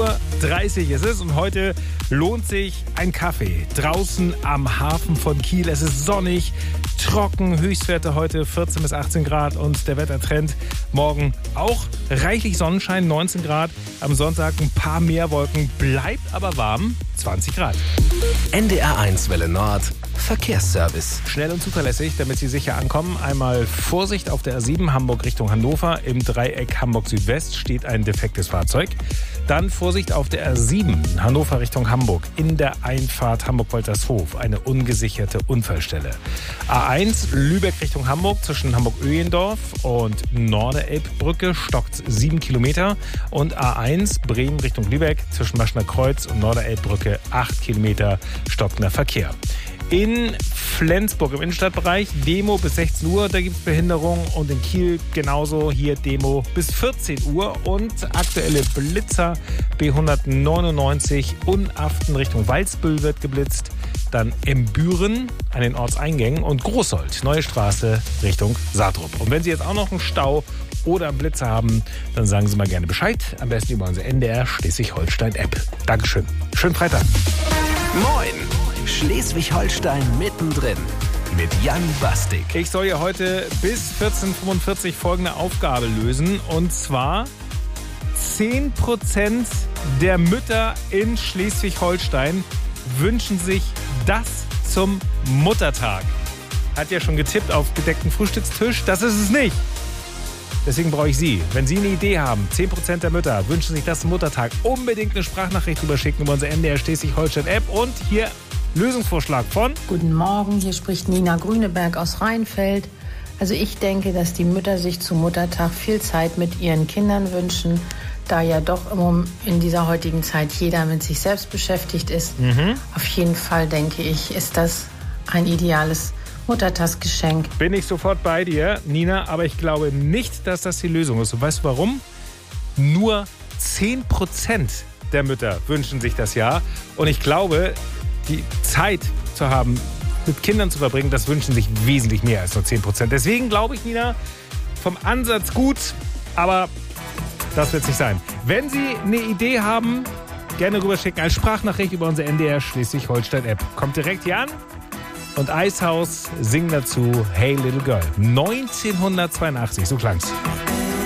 Uhr ist es und heute lohnt sich ein Kaffee draußen am Hafen von Kiel. Es ist sonnig, trocken, Höchstwerte heute 14 bis 18 Grad und der Wettertrend morgen auch reichlich Sonnenschein, 19 Grad. Am Sonntag ein paar mehr Wolken, bleibt aber warm, 20 Grad. NDR1 Welle Nord, Verkehrsservice. Schnell und zuverlässig, damit Sie sicher ankommen. Einmal Vorsicht auf der A7 Hamburg Richtung Hannover. Im Dreieck Hamburg Südwest steht ein defektes Fahrzeug. Dann Vorsicht auf der A7 Hannover Richtung Hamburg. In der Einfahrt Hamburg-Woltershof eine ungesicherte Unfallstelle. A1 Lübeck Richtung Hamburg zwischen Hamburg-Öhlendorf und Norderelbbrücke stockt 7 Kilometer. Und A1 Bremen Richtung Lübeck zwischen Maschner Kreuz und Norderelbbrücke 8 Kilometer stockender Verkehr. In Flensburg im Innenstadtbereich Demo bis 16 Uhr, da gibt es Behinderung. Und in Kiel genauso, hier Demo bis 14 Uhr. Und aktuelle Blitzer B199 Unaften Richtung Walsbüll wird geblitzt. Dann Embüren an den Ortseingängen und Großsold, Neue Straße Richtung Saartrup. Und wenn Sie jetzt auch noch einen Stau oder einen Blitzer haben, dann sagen Sie mal gerne Bescheid. Am besten über unsere NDR Schleswig-Holstein-App. Dankeschön. Schönen Freitag. Moin! Schleswig-Holstein mittendrin mit Jan Bastik. Ich soll ja heute bis 14:45 folgende Aufgabe lösen. Und zwar 10% der Mütter in Schleswig-Holstein wünschen sich das zum Muttertag. Hat ja schon getippt auf gedeckten Frühstückstisch. Das ist es nicht. Deswegen brauche ich Sie. Wenn Sie eine Idee haben, 10% der Mütter wünschen sich das zum Muttertag, unbedingt eine Sprachnachricht rüberschicken über unsere NDR Schleswig-Holstein-App. Und hier Lösungsvorschlag von... Guten Morgen, hier spricht Nina Grüneberg aus Rheinfeld. Also ich denke, dass die Mütter sich zum Muttertag viel Zeit mit ihren Kindern wünschen, da ja doch in dieser heutigen Zeit jeder mit sich selbst beschäftigt ist. Auf jeden Fall, denke ich, ist das ein ideales Muttertagsgeschenk. Bin ich sofort bei dir, Nina, aber ich glaube nicht, dass das die Lösung ist. Und weißt du warum? Nur 10% der Mütter wünschen sich das ja. Und ich glaube, die Zeit zu haben, mit Kindern zu verbringen, das wünschen sich wesentlich mehr als nur 10%. Deswegen glaube ich, Nina, vom Ansatz gut, aber das wird es nicht sein. Wenn Sie eine Idee haben, gerne rüberschicken als Sprachnachricht über unsere NDR Schleswig-Holstein-App. Kommt direkt hier an und Eishaus singen dazu Hey Little Girl. 1982, so klang's.